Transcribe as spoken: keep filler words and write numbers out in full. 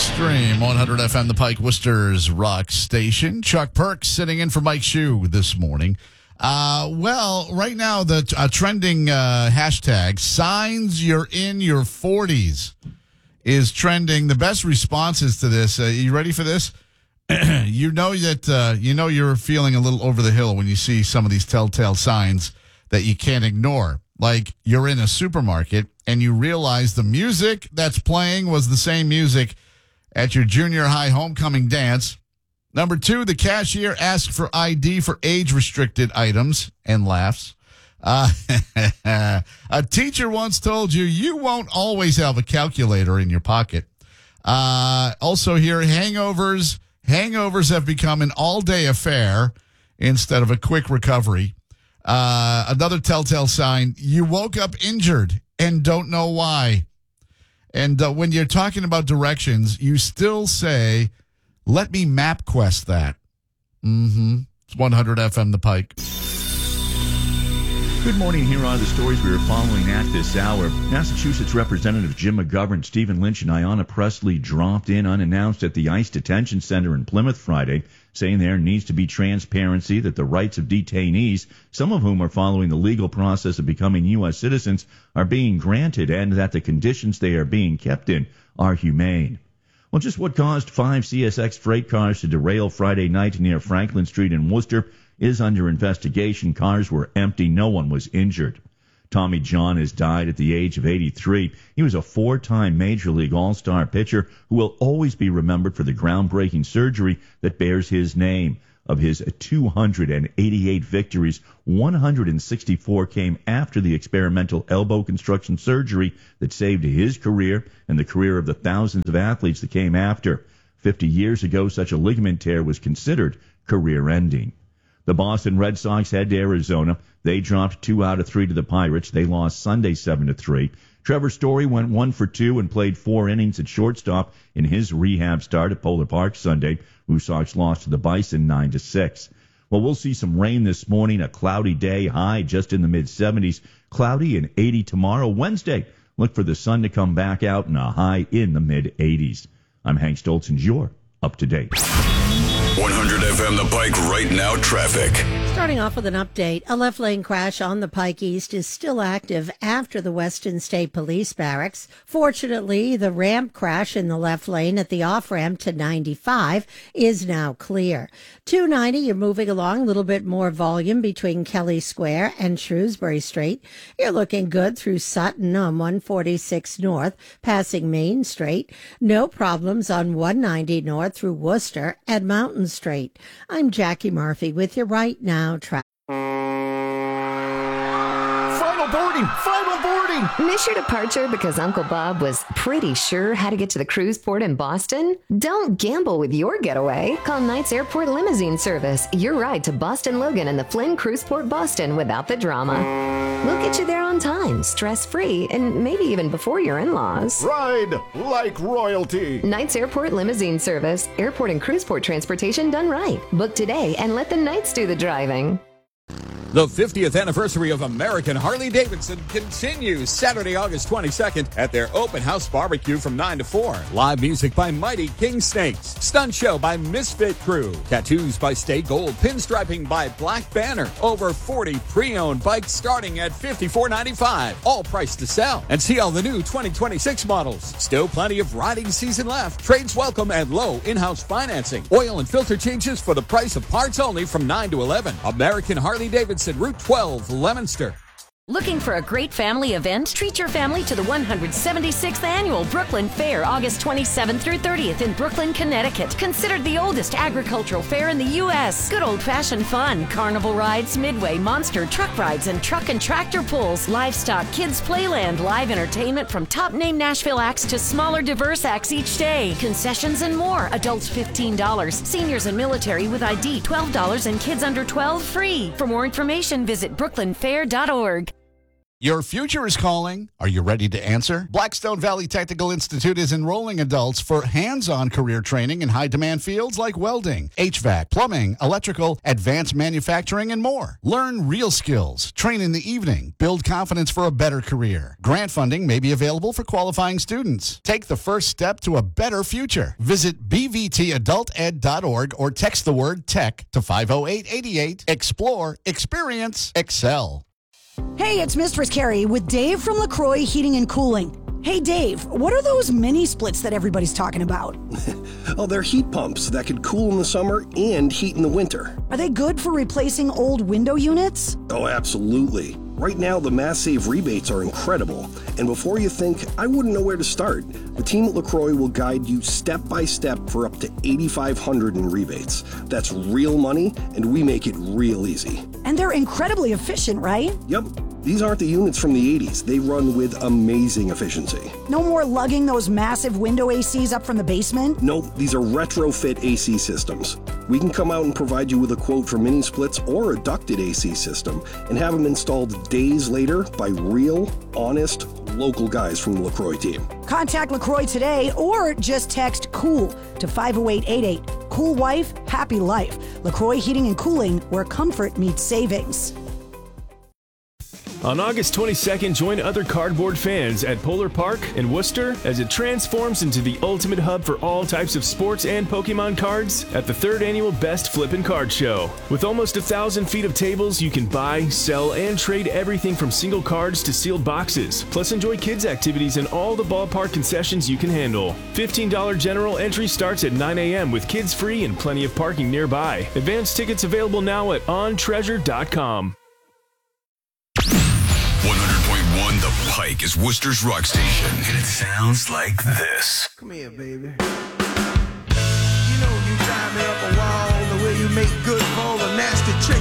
Extreme one hundred F M, the Pike Worcester's rock station. Chuck Perks sitting in for Mike Shue this morning. Uh, well, right now, the uh, trending uh, hashtag, signs you're in your forties, is trending. The best responses to this, uh, you ready for this? you know that uh, you know you're feeling a little over the hill when you see some of these telltale signs that you can't ignore. Like you're in a supermarket and you realize the music that's playing was the same music at your junior high homecoming dance. Number two, the cashier asks for I D for age-restricted items and laughs. Uh, a teacher once told you you won't always have a calculator in your pocket. Uh, also here, hangovers. Hangovers have become an all-day affair instead of a quick recovery. Uh, another telltale sign, you woke up injured and don't know why. And uh, when you're talking about directions, you still say, let me MapQuest that. Mm-hmm. It's one hundred F M, the Pike. Good morning. Here are the stories we are following at this hour. Massachusetts Representative Jim McGovern, Stephen Lynch, and Ayanna Pressley dropped in unannounced at the ICE Detention Center in Plymouth Friday, saying there needs to be transparency that the rights of detainees, some of whom are following the legal process of becoming U S citizens, are being granted and that the conditions they are being kept in are humane. Well, just what caused five C S X freight cars to derail Friday night near Franklin Street in Worcester is under investigation. Cars were empty. No one was injured. Tommy John has died at the age of eighty-three. He was a four-time Major League All-Star pitcher who will always be remembered for the groundbreaking surgery that bears his name. Of his two hundred eighty-eight victories, one hundred sixty-four came after the experimental elbow construction surgery that saved his career and the career of the thousands of athletes that came after. Fifty years ago, such a ligament tear was considered career-ending. The Boston Red Sox head to Arizona. They dropped two out of three to the Pirates. They lost Sunday seven to three. Trevor Story went one for two and played four innings at shortstop in his rehab start at Polar Park Sunday. Blue Sox lost to the Bison nine to six. Well, we'll see some rain this morning, a cloudy day, high just in the mid seventies. Cloudy and eighty tomorrow. Wednesday, look for the sun to come back out and a high in the mid eighties. I'm Hank Stoltz, and you're up to date. one hundred F M The Pike right now traffic. Starting off with an update, a left lane crash on the Pike East is still active after the Weston State Police Barracks. Fortunately, the ramp crash in the left lane at the off-ramp to ninety-five is now clear. two ninety, you're moving along, a little bit more volume between Kelly Square and Shrewsbury Street. You're looking good through Sutton on one forty-six North, passing Main Street. No problems on one ninety North through Worcester at Mountain Street. I'm Jackie Murphy with you right now. Traffic. Final boarding! Final boarding! Miss your departure because Uncle Bob was pretty sure how to get to the cruise port in Boston? Don't gamble with your getaway. Call Knights Airport Limousine Service. Your ride to Boston Logan and the Flynn Cruise Port Boston without the drama. We'll get you there on time, stress-free, and maybe even before your in-laws. Ride like royalty. Knights Airport Limousine Service. Airport and cruise port transportation done right. Book today and let the Knights do the driving. The fiftieth anniversary of American Harley-Davidson continues Saturday, August twenty-second at their open house barbecue from nine to four. Live music by Mighty King Snakes. Stunt show by Misfit Crew. Tattoos by Stay Gold. Pinstriping by Black Banner. Over forty pre-owned bikes starting at fifty-four ninety-five. All priced to sell. And see all the new twenty twenty-six models. Still plenty of riding season left. Trades welcome and low in-house financing. Oil and filter changes for the price of parts only from nine to eleven. American Harley-Davidson. Route twelve, Leominster. Looking for a great family event? Treat your family to the one hundred seventy-sixth Annual Brooklyn Fair, August twenty-seventh through thirtieth in Brooklyn, Connecticut. Considered the oldest agricultural fair in the U S Good old-fashioned fun, carnival rides, midway, monster, truck rides, and truck and tractor pulls. Livestock, kids playland, live entertainment from top-name Nashville acts to smaller, diverse acts each day. Concessions and more. Adults fifteen dollars. Seniors and military with I D twelve dollars and kids under twelve free. For more information, visit brooklyn fair dot org. Your future is calling. Are you ready to answer? Blackstone Valley Technical Institute is enrolling adults for hands-on career training in high-demand fields like welding, H V A C, plumbing, electrical, advanced manufacturing, and more. Learn real skills, train in the evening, build confidence for a better career. Grant funding may be available for qualifying students. Take the first step to a better future. Visit b v t adult ed dot org or text the word TECH to five oh eight eight eight. Explore, experience, excel. Hey, it's Mistress Carrie with Dave from LaCroix Heating and Cooling. Hey, Dave, what are those mini splits that everybody's talking about? Oh, they're heat pumps that could cool in the summer and heat in the winter. Are they good for replacing old window units? Oh, absolutely. Right now, the Mass Save rebates are incredible. And before you think, I wouldn't know where to start, the team at LaCroix will guide you step by step for up to eight thousand five hundred dollars in rebates. That's real money, and we make it real easy. And they're incredibly efficient, right? Yep. These aren't the units from the eighties. They run with amazing efficiency. No more lugging those massive window A Cs up from the basement? Nope, these are retrofit A C systems. We can come out and provide you with a quote for mini splits or a ducted A C system and have them installed days later by real, honest, local guys from the LaCroix team. Contact LaCroix today or just text COOL to five oh eight eight eight. Cool wife, happy life. LaCroix Heating and Cooling, where comfort meets savings. On August twenty-second, join other cardboard fans at Polar Park in Worcester as it transforms into the ultimate hub for all types of sports and Pokemon cards at the third annual Best Flippin' Card Show. With almost a thousand feet of tables, you can buy, sell, and trade everything from single cards to sealed boxes. Plus, enjoy kids' activities and all the ballpark concessions you can handle. fifteen dollars general entry starts at nine a.m. with kids free and plenty of parking nearby. Advance tickets available now at on treasure dot com. one hundred point one The Pike is Worcester's rock station, and it sounds like this. Come here, baby. You know you drive me up a wall the way you make good for all the nasty tricks